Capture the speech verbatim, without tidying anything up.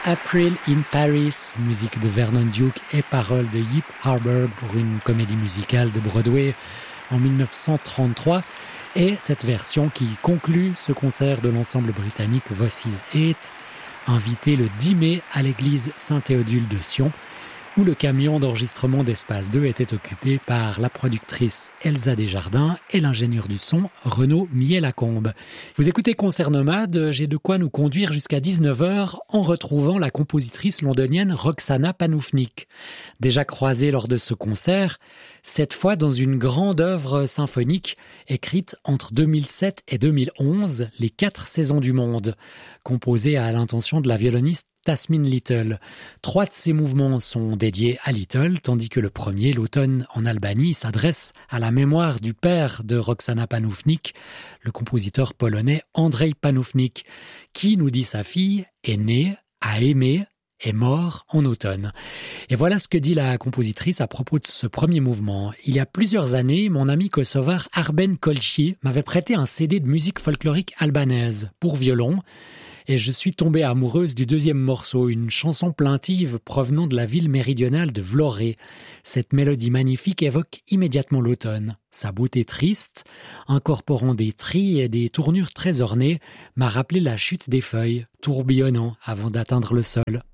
April in Paris, musique de Vernon Duke et paroles de Yip Harburg pour une comédie musicale de Broadway en dix-neuf cent trente-trois. Et cette version qui conclut ce concert de l'ensemble britannique Voices Eight, invité le dix mai à l'église Saint-Théodule de Sion, où le camion d'enregistrement d'Espace deux était occupé par la productrice Elsa Desjardins et l'ingénieur du son Renaud Millet-Lacombe. Vous écoutez Concert Nomade, j'ai de quoi nous conduire jusqu'à dix-neuf heures en retrouvant la compositrice londonienne Roxana Panoufnik. Déjà croisée lors de ce concert, cette fois dans une grande œuvre symphonique écrite entre deux mille sept et deux mille onze, Les Quatre Saisons du Monde, composée à l'intention de la violoniste Tasmin Little. Trois de ces mouvements sont dédiés à Little, tandis que le premier, l'automne en Albanie, s'adresse à la mémoire du père de Roxana Panoufnik, le compositeur polonais Andrzej Panoufnik, qui, nous dit sa fille, est né, a aimé, est mort en automne. Et voilà ce que dit la compositrice à propos de ce premier mouvement. Il y a plusieurs années, mon ami kosovar Arben Kolchi m'avait prêté un C D de musique folklorique albanaise pour violon, et je suis tombée amoureuse du deuxième morceau, une chanson plaintive provenant de la ville méridionale de Vlorë. Cette mélodie magnifique évoque immédiatement l'automne. Sa beauté triste, incorporant des trilles et des tournures très ornées, m'a rappelé la chute des feuilles, tourbillonnant avant d'atteindre le sol.